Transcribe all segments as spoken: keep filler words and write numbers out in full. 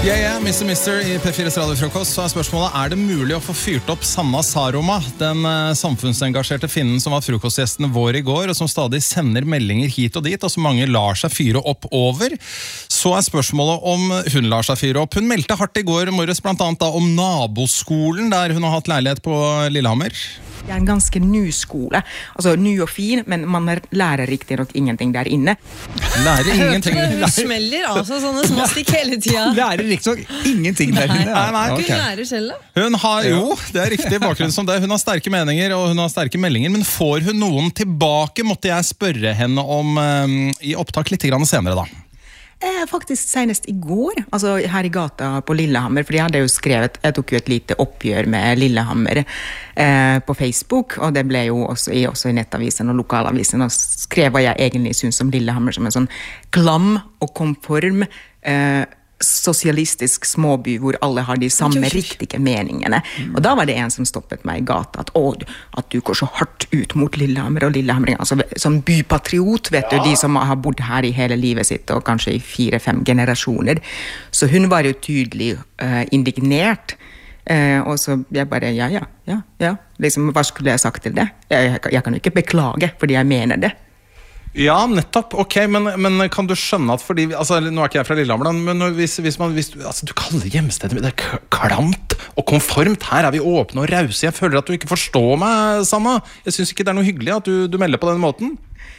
Yeah, yeah, mister Mister I P fires radiofrokost, så er spørsmålet, er det mulig å få fyrt opp Sanna Saroma, den uh, samfunnsengasjerte finnen som var frokostgjesten vår I går, og som stadig sender meldinger hit og dit, og som mange lar seg fyre opp over. Så er spørsmålet om hun lar seg fyre opp. Hun meldte hardt I går morges blant annet da, om naboskolen, der hun har hatt leilighet på Lillehammer. Det er en ganske ny skole, altså ny og fin, men man lærer riktig nok ingenting der inne. Lærer ingenting. Hun smeller altså sånne små stikk hele tiden. Lærer riktig nok ingenting der inne. Nei, nei, Hun okay. lærer selv da. Hun har, jo, det er riktig bakgrunn som det. Hun har sterke meninger og hun har sterke meldinger, men får hun noen tilbake, måtte jeg spørre henne om um, I opptak litt grann senere da. Eh, faktisk senest I går, altså her I gata på Lillehammer, for jeg hadde jo skrevet, jeg tok jo et lite oppgjør med Lillehammer eh, på Facebook, og det ble jo også I, også I nettavisen og lokalavisen, og skrev hva jeg egentlig synes om Lillehammer som en sånn klam og konform eh, sosialistisk småby hvor alle har de samme riktige meningene. Og da var det en som stoppet meg I gata, at, å, at du går så hardt ut mot Lillehammer og Lillehammer, altså som bypatriot, vet du, de som har bodd her I hele livet sitt, og kanskje I fire-fem generasjoner. Så hun var jo tydelig uh, indignert, uh, og så jeg bare, ja, ja, ja, ja, liksom, hva skulle jeg sagt til det? Jeg, jeg, jeg kan jo ikke beklage, fordi jeg mener det. Ja, nettopp, ok, men, men kan du skjønne at fordi, altså, nå er ikke jeg fra Lillehammer, men hvis, hvis man, hvis, altså, du kaller hjemstedet, det er klamt og konformt, her er vi åpne og rause, jeg føler at du ikke forstår meg, Sanna, jeg synes ikke det er noe hyggelig at du, du melder på den måten.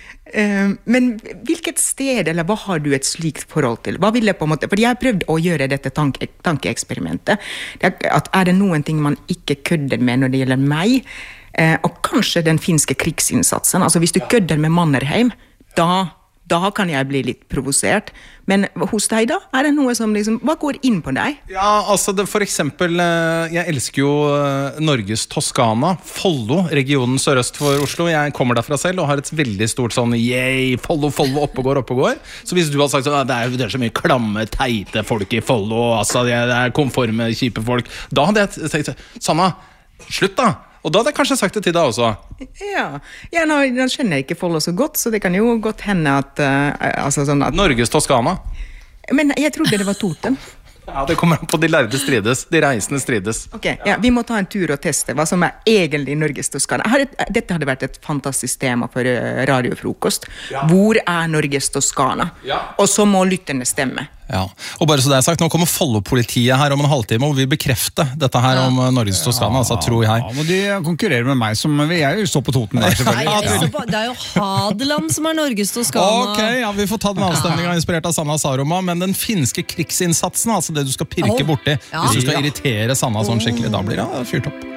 Uh, men hvilket sted, eller hva har du et slikt forhold til? Hva vil jeg på en måte, fordi jeg har prøvd å gjøre dette tanke, tankeeksperimentet, det er, at er det noen ting man ikke kødder med når det gjelder meg, uh, og kanskje den finske krigsinnsatsen, altså hvis du kødder med Mannerheim, Da, da kan jeg bli litt provosert. Men hos deg da? Er det noe som liksom, hva går inn på deg? Ja, altså det, for eksempel, jeg elsker jo Norges Toskana, Follo, regionen sørøst for Oslo. Jeg kommer derfra selv og har et veldig stort sånn, yay, Follo, Follo, oppegård, oppegård. Så hvis du hadde sagt sånn, det er, det er så mye klamme, teite folk I Follo, altså det er konforme, kjipe folk, da hadde jeg sagt, Sanna, slutt da! Og da hadde jeg kanskje sagt det til deg også. Ja, ja nå, nå skjønner jeg ikke Follo så godt, så det kan jo godt hende at... Uh, altså sånn at Norges Toskana. Men jeg trodde det var Toten. Ja, det kommer an på de lærde strides, de reisende strides. Ok, ja, vi må ta en tur og teste hva som er egentlig Norges Toskana. Her, dette hadde vært et fantastisk tema for uh, radiofrokost. Ja. Hvor er Norges Toskana? Ja. Og så må lytterne stemme. Ja, og bare så det er sagt, nå kommer Follo-politiet her om en halvtime og vil bekrefte dette her om Norges Toskana, altså tror jeg. Ja, men de konkurrerer med meg, som jeg jo står på Toten der, selvfølgelig. Nei, på, det er jo Hadeland som er Norges Toskana. Ok, ja, vi får ta den avstemningen inspirert av Sanna Saroma, men den finske krigsinnsatsen, altså det du skal pirke borti, hvis du skal irritere Sanna sånn skikkelig, da blir det fyrt opp.